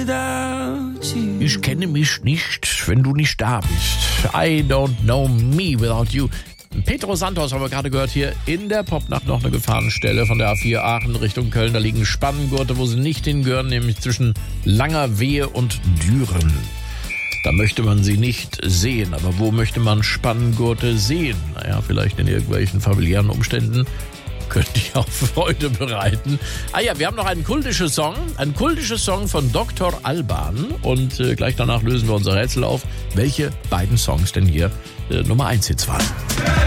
Ich kenne mich nicht, wenn du nicht da bist. I don't know me without you. Pedro Santos haben wir gerade gehört, hier in der Popnacht noch eine Gefahrenstelle von der A4 Aachen Richtung Köln. Da liegen Spanngurte, wo sie nicht hingehören, nämlich zwischen Langerwehe und Düren. Da möchte man sie nicht sehen. Aber wo möchte man Spanngurte sehen? Naja, vielleicht in irgendwelchen familiären Umständen. Könnte ich auch Freude bereiten. Wir haben noch einen kultischen Song von Dr. Alban. Und gleich danach lösen wir unser Rätsel auf, welche beiden Songs denn hier Nummer 1 Hits waren.